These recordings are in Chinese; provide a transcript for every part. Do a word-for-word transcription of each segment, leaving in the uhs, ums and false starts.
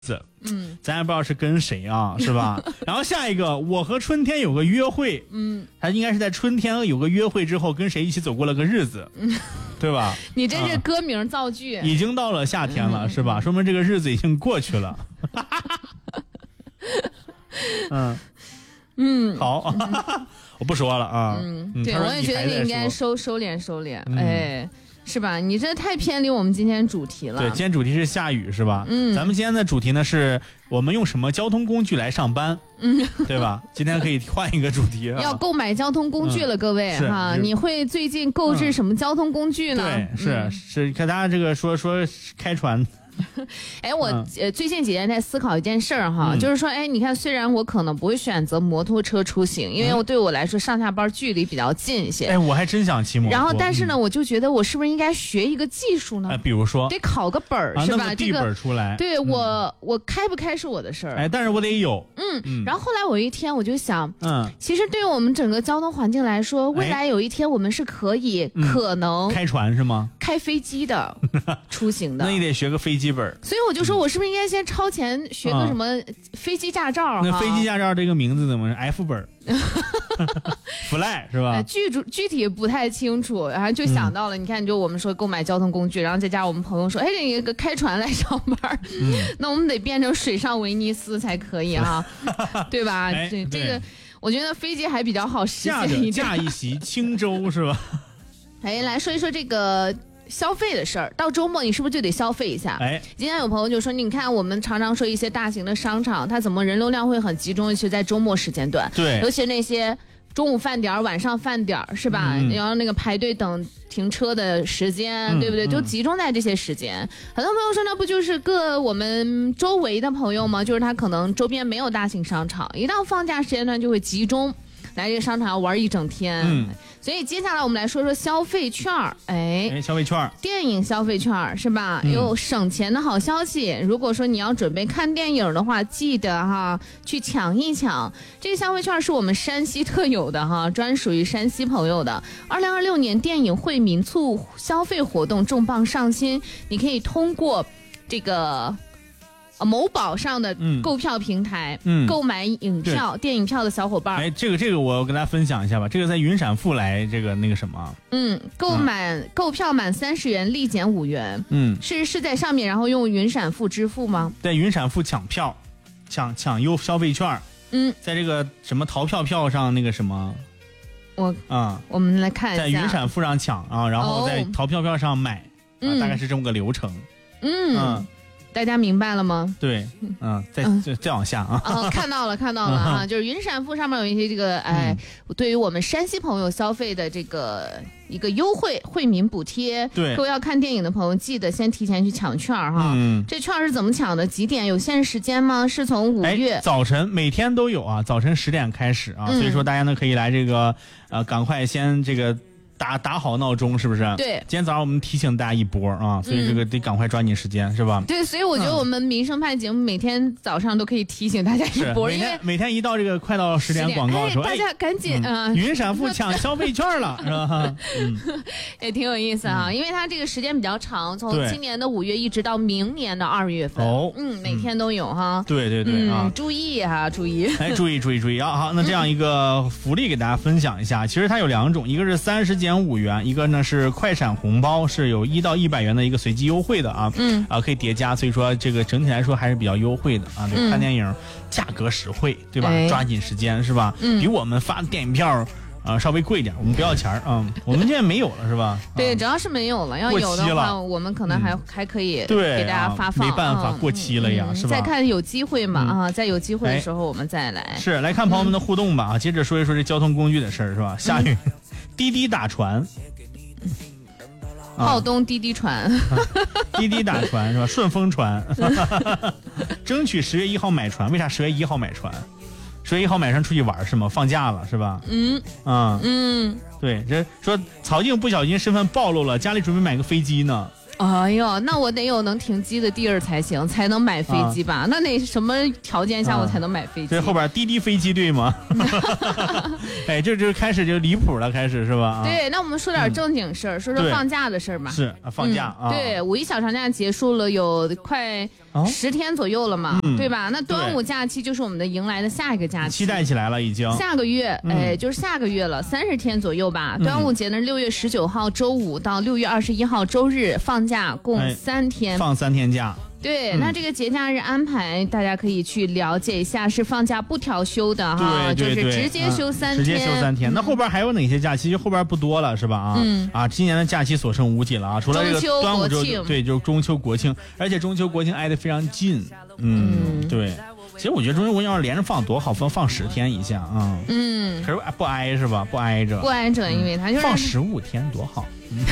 嗯，咱也不知道是跟谁啊，是吧？然后下一个，我和春天有个约会，嗯，他应该是在春天有个约会之后，跟谁一起走过了个日子，嗯，对吧？ 你这是歌名造句， 嗯、已经到了夏天了，嗯、是吧？说明这个日子已经过去了。嗯嗯，好，我不说了啊。 嗯，对，我也觉得你应该收收敛收敛，嗯、哎。是吧？你这太偏离我们今天主题了。 对，今天主题是下雨，是吧？嗯，咱们今天的主题呢是我们用什么交通工具来上班，嗯，对吧？今天可以换一个主题， 要购买交通工具了，嗯、各位哈，你会最近购置什么交通工具呢？ 嗯、对，是、嗯、是，看大家这个说说开船。 哎，我呃最近几天在思考一件事儿哈，嗯、就是说，哎，你看，虽然我可能不会选择摩托车出行，因为我对我来说上下班距离比较近一些。 哎，我还真想骑摩托。 然后，但是呢，嗯、我就觉得我是不是应该学一个技术呢？ 哎，比如说， 得考个本儿、 啊、 是吧？ 那地本出来。 这个、对嗯、 我，我开不开是我的事儿。 哎，但是我得有。 嗯嗯。然后后来我一天我就想， 嗯， 其实对于我们整个交通环境来说，未来有一天我们是可以、哎、可能、 嗯、开船是吗？ 开飞机的出行的。 那你得学个飞机本。 所以我就说。我是不是应该先超前学个什么飞机驾照？ 那飞机驾照这个名字怎么是 F 本？Fly 是吧？ 具具体不太清楚，然后就想到了。嗯、你看，就我们说购买交通工具，然后再加上我们朋友说，哎，这个开船来上班，嗯、那我们得变成水上威尼斯才可以哈，对吧？ 哎、 对这个，我觉得飞机还比较好实现一点。 驾一席轻舟是吧？ 哎，来说一说这个。消费的事儿，到周末你是不是就得消费一下？哎，今天有朋友就说，你看我们常常说一些大型的商场，它怎么人流量会很集中，尤其在周末时间段。 对， 尤其那些中午饭点儿、晚上饭点儿，是吧？嗯、然后那个排队等停车的时间，嗯、对不对？就集中在这些时间。嗯、很多朋友说，那不就是各我们周围的朋友吗？就是他可能周边没有大型商场，一到放假时间段就会集中来这个商场要玩一整天。嗯。所以接下来我们来说说消费券儿，哎， 哎消费券儿， 电影消费券儿是吧？ 嗯、 有省钱的好消息。如果说你要准备看电影的话，记得哈去抢一抢。这个消费券是我们山西特有的哈，专属于山西朋友的。二零二六年电影惠民促消费活动重磅上新，你可以通过这个。某宝上的购票平台，嗯，购买影票、电影票的小伙伴， 哎，这个这个我跟大家分享一下吧。这个在云闪付来这个那个什么， 嗯，购买、嗯、购票满三十元立减五元， 嗯， 是是在上面，然后用云闪付支付吗？ 在云闪付抢票，抢抢优消费券， 嗯， 在这个什么淘票票上那个什么， 我啊、嗯，我们来看一下， 在云闪付上抢啊，然后在淘票票上买， 嗯、 啊，大概是这么个流程， 嗯。嗯大家明白了吗？ 对，嗯，再再再往下啊！ 哦，看到了，看到了哈，就是云闪付上面有一些这个，哎，嗯、对于我们山西朋友消费的这个一个优惠惠民补贴。 对， 各位要看电影的朋友，记得先提前去抢券哈。嗯，这券是怎么抢的？几点？有限时间吗？是从五月、 哎、早晨每天都有啊，早晨十点开始啊，嗯、所以说大家呢可以来这个呃，赶快先这个。打打好闹钟是不是？ 对， 今天早上我们提醒大家一波啊，所以这个得赶快抓紧时间，嗯、是吧？ 对，所以我觉得我们民生派节目每天早上都可以提醒大家一波， 每天每天一到这个快到十点广告的时候， 哎、大家赶紧啊！ 嗯、云闪付抢消费券了，是吧？嗯， 也挺有意思啊，嗯、因为它这个时间比较长，从今年的五月一直到明年的二月份，哦，嗯，每天都有哈。 对对对啊， 嗯、注意哈，注意！ 哎，注意注意注意啊！好，那这样一个福利给大家分享一下，其实它有两种，一个是三十减五元，一个。那是快闪红包，是有一到一百元的一个随机优惠的啊，嗯啊可以叠加，所以说这个整体来说还是比较优惠的啊。对，嗯、看电影价格实惠，对吧？哎、抓紧时间是吧？嗯，比我们发电影票。啊、呃，稍微贵一点，我们不要钱啊、嗯，我们现在没有了是吧？ 对，主要是没有了，要有的话，我们可能还、嗯、还可以给大家发放。 没办法，过期了呀，嗯、是吧？ 再看有机会嘛、嗯、啊，在有机会的时候我们再来。 是来看朋友们的互动吧啊，接着说一说这交通工具的事儿是吧？下雨，嗯、滴滴打船。 浩东滴滴船、啊， 滴滴打船是吧？顺风船，争取十月一号买船。为啥十月一号买船？十月一号买船出去玩是吗？放假了是吧？ 嗯啊嗯, 嗯， 对，这说曹静不小心身份暴露了，家里准备买个飞机呢。 哎呦，那我得有能停机的地儿才行，才能买飞机吧？啊、那得什么条件下我才能买飞机？ 这、啊、后边滴滴飞机对吗？哎，这就开始就离谱了，开始是吧？ 对，那我们说点正经事儿、嗯，说说放假的事儿吧。 是啊，放假、 嗯、啊。对，五一小长假结束了，有快十、哦、天左右了嘛、嗯，对吧？那端午假期就是我们的迎来的下一个假期， 期待起来了已经。 下个月，嗯、哎，就是下个月了，三十天左右吧。嗯、端午节呢，六月十九号周五到六月二十一号周日放假，共三天， 哎、放三天假。 对、嗯，那这个节假日安排，大家可以去了解一下，是放假不调休的哈， 对对对， 就是直接休三天，嗯、 直接休三天。那后边还有哪些假期？就后边不多了，是吧？啊，嗯、啊，今年的假期所剩无几了啊，除了这个端午节，对，就是中秋国庆，而且中秋国庆挨得非常近，嗯，嗯对。其实我觉得中秋国庆要是连着放多好，放放十天一下啊，嗯，可是不挨是吧？不挨着， 不挨着，因为它就是放十五天多好。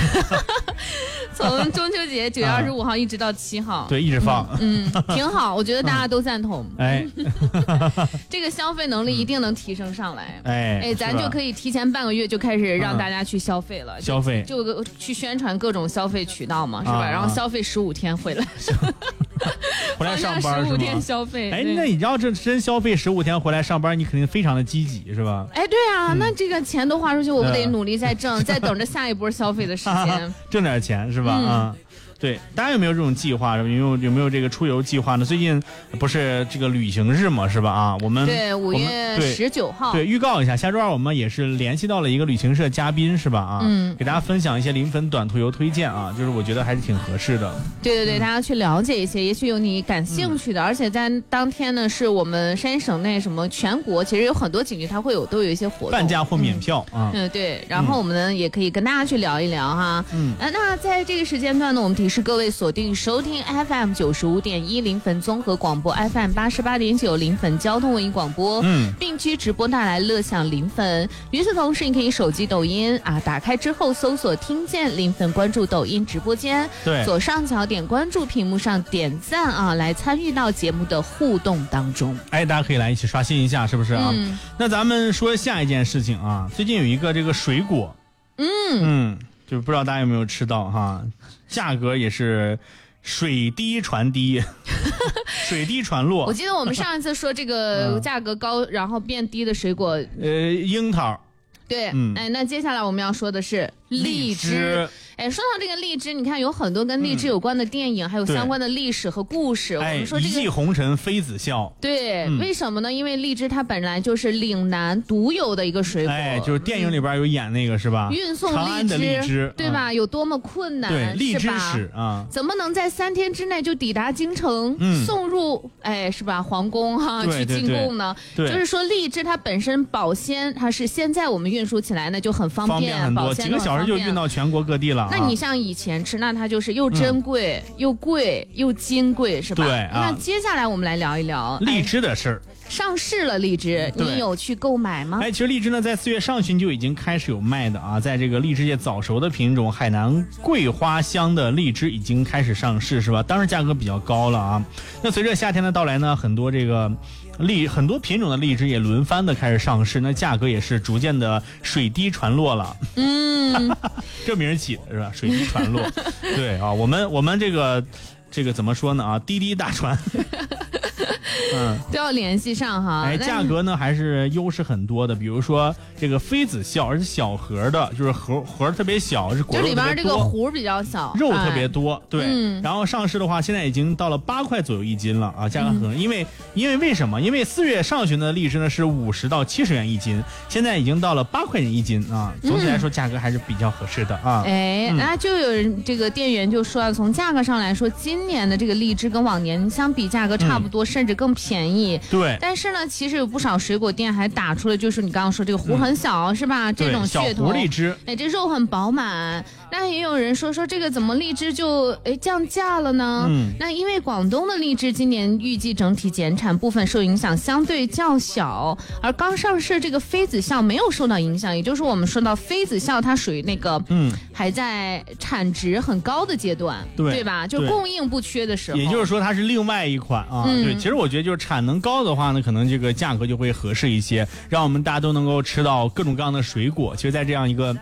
从中秋节九月二十五号一直到七号， 对，一直放， 嗯，嗯挺好，我觉得大家都赞同。 哎， 这个消费能力一定能提升上来。 哎， 哎，咱就可以提前半个月就开始让大家去消费了， 消费就就去宣传各种消费渠道嘛，是吧？啊、然后消费十五天回来。 回来上班十五天消费， 哎，那你要这真消费十五天回来上班，你肯定非常的积极，是吧？ 哎，对啊，嗯、那这个钱都花出去，我们得努力再挣，再等着下一波消费的时间， 挣点钱是吧？啊、嗯。对，大家有没有这种计划？有没有有没有这个出游计划呢？最近不是这个旅行日嘛，是吧？啊，我们对五月十九号， 对，预告一下，下周二我们也是联系到了一个旅行社嘉宾，是吧？啊，嗯，给大家分享一些临汾短途游推荐啊，就是我觉得还是挺合适的。 对对对，嗯、大家去了解一些，也许有你感兴趣的，嗯、而且在当天呢，是我们山西省内什么全国，其实有很多景区它会有都有一些活动， 半价或免票、 嗯、啊。嗯，对，然后我们呢、嗯、也可以跟大家去聊一聊哈。嗯，呃、那在这个时间段呢，我们提示各位锁定收听 F M 九十五点一临汾综合广播 F M 八十八点九临汾交通文艺广播，嗯，并区直播带来乐享临汾。与此同时，你可以手机抖音啊，打开之后搜索听见临汾，关注抖音直播间， 对， 左上角点关注，屏幕上点赞啊，来参与到节目的互动当中。 哎，大家可以来一起刷新一下，是不是啊？嗯、那咱们说下一件事情啊，最近有一个这个水果，嗯嗯，就不知道大家有没有吃到哈，价格也是。水滴传低，水滴传落。 我记得我们上一次说这个价格高，嗯、然后变低的水果， 呃，樱桃。 对，嗯，哎，那接下来我们要说的是荔枝。哎，说到这个荔枝，你看有很多跟荔枝有关的电影，嗯、还有相关的历史和故事。我们说这个一骑红尘妃子笑。 对、嗯，为什么呢？因为荔枝它本来就是岭南独有的一个水果。 哎，就是电影里边有演那个是吧？ 运送荔枝，荔枝对吧、嗯？有多么困难？ 对，荔枝史啊， 怎么能在三天之内就抵达京城，嗯、送入哎是吧皇宫哈、啊、去进贡呢？ 对， 就是说荔枝它本身保鲜，它是现在我们运输起来呢就很方便， 方便很多，几个小时就运到全国各地了。 那你像以前吃，那它就是又珍贵、嗯、又贵又金贵，是吧？ 对啊。 那接下来我们来聊一聊荔枝的事儿。 哎上市了荔枝，你有去购买吗？ 哎，其实荔枝呢，在四月上旬就已经开始有卖的啊，在这个荔枝界早熟的品种海南桂花香的荔枝已经开始上市，是吧？当然价格比较高了啊。那随着夏天的到来呢，很多这个荔很多品种的荔枝也轮番的开始上市，那价格也是逐渐的水滴传落了。嗯，这名起的是吧？水滴传落。对啊，我们我们这个这个怎么说呢啊？滴滴大船。嗯， 都要联系上哈。 哎，价格呢还是优势很多的，比如说这个妃子笑，而且小盒的，就是盒盒特别小，是果肉特别多， 就里边这个核比较小， 肉特别多。哎、对、 嗯， 然后上市的话，现在已经到了八块左右一斤了啊，价格很、嗯，因为因为为什么？因为四月上旬的荔枝呢是五十到七十元一斤，现在已经到了八块钱一斤啊。总体来说，价格还是比较合适的啊。 哎、嗯，那就有人这个店员就说，从价格上来说，今年的这个荔枝跟往年相比，价格差不多，嗯、甚至更便宜。 对， 但是呢，其实有不少水果店还打出了，就是你刚刚说这个核很小，嗯、是吧？这种噱头。 小核荔枝， 哎，这肉很饱满。那也有人说说这个怎么荔枝就哎降价了呢？嗯，那因为广东的荔枝今年预计整体减产，部分受影响相对较小，而刚上市这个妃子笑没有受到影响，也就是我们说到妃子笑，它属于那个嗯还在产值很高的阶段， 对对吧？就供应不缺的时候。 也就是说它是另外一款啊。嗯、对，其实我觉得就是产能高的话呢，可能这个价格就会合适一些，让我们大家都能够吃到各种各样的水果。其实，在这样一个。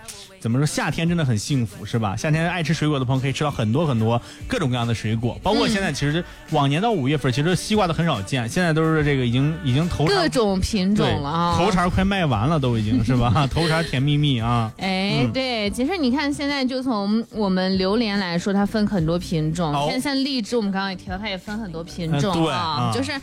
怎么说，夏天真的很幸福，是吧？夏天爱吃水果的朋友可以吃到很多很多各种各样的水果，包括现在其实往年到五月份，其实西瓜都很少见，现在都是这个已经已经头各种品种了啊， 头茬快卖完了都已经是吧？头茬甜蜜蜜啊！ 哎，嗯、对，其实你看现在就从我们榴莲来说，它分很多品种，哦、像像荔枝，我们刚刚也提到，它也分很多品种、呃、 啊， 就是